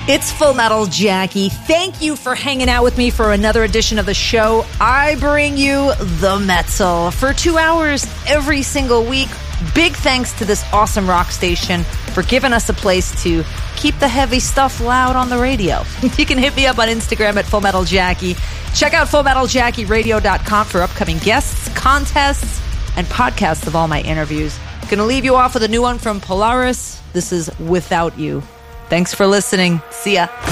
It's Full Metal Jackie. Thank you for hanging out with me for another edition of the show. I bring you the metal for 2 hours every single week. Big thanks to this awesome rock station for giving us a place to keep the heavy stuff loud on the radio. You can hit me up on Instagram at Full Metal Jackie. Check out FullMetalJackieRadio.com for upcoming guests, contests, and podcasts of all my interviews. Gonna leave you off with a new one from Polaris. This is Without You. Thanks for listening. See ya.